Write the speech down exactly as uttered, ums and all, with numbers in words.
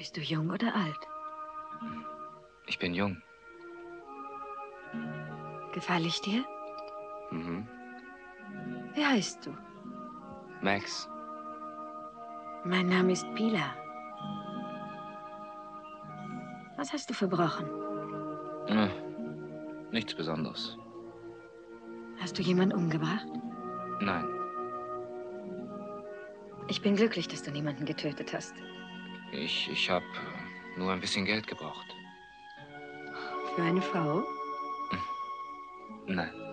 Bist du jung oder alt? Ich bin jung. Gefalle ich dir? Mhm. Wie heißt du? Max. Mein Name ist Pilar. Was hast du verbrochen? Hm, nichts Besonderes. Hast du jemanden umgebracht? Nein. Ich bin glücklich, dass du niemanden getötet hast. Ich, ich habe nur ein bisschen Geld gebraucht. Für eine Frau? Nein.